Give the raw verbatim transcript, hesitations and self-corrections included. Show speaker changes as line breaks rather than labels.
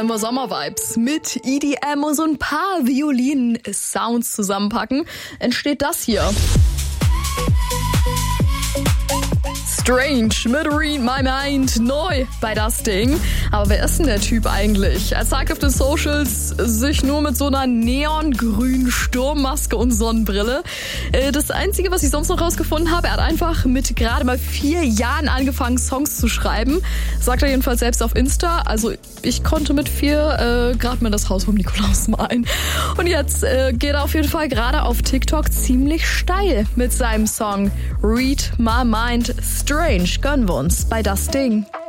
wir Sommervibes mit E D M und so ein paar Violinen-Sounds zusammenpacken, entsteht das hier. Strange mit Read My Mind, neu bei das Ding. Aber wer ist denn der Typ eigentlich? Er zeigt auf den Socials sich nur mit so einer neongrünen Sturmmaske und Sonnenbrille. Das Einzige, was ich sonst noch rausgefunden habe, er hat einfach mit gerade mal vier Jahren angefangen, Songs zu schreiben. Sagt er jedenfalls selbst auf Insta. Also ich konnte mit vier äh, gerade mal das Haus vom Nikolaus malen. Und jetzt äh, geht er auf jeden Fall gerade auf TikTok ziemlich steil mit seinem Song Read My Mind. Strange gönnen wir uns bei das Ding.